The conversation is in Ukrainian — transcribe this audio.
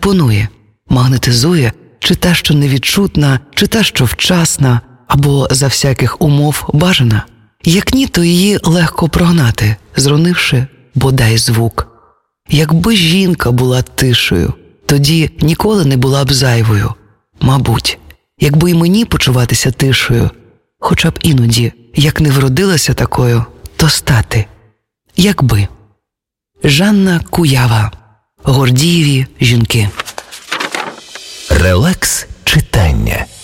імпонує, магнетизує, чи та, що невідчутна, чи та, що вчасна, або за всяких умов бажана? Як ні, то її легко прогнати, зронивши бодай звук. Якби жінка була тишею, тоді ніколи не була б зайвою. Мабуть, якби й мені почуватися тишею, хоча б іноді, як не вродилася такою, то стати. Якби. Жанна Куява. Гордієві жінки. Релакс читання.